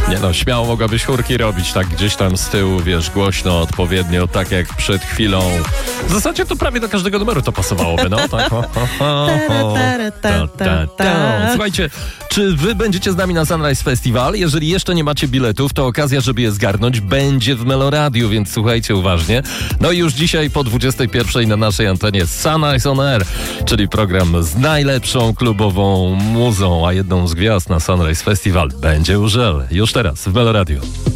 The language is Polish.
Nie no, śmiało mogłabyś chórki robić tak gdzieś tam z tyłu, wiesz, głośno, odpowiednio, tak jak przed chwilą. W zasadzie to prawie do każdego numeru to pasowałoby, no. Tak. Słuchajcie, czy wy będziecie z nami na Sunrise Festival? Jeżeli jeszcze nie macie biletów, to okazja, żeby je zgarnąć, będzie w Meloradiu, więc słuchajcie uważnie. No i już dzisiaj po 21 na naszej antenie Sunrise on Air, czyli program z najlepszą klubową muzą, a jedną z gwiazd na Sunrise Festival będzie Urzel. Już teraz w Meloradiu.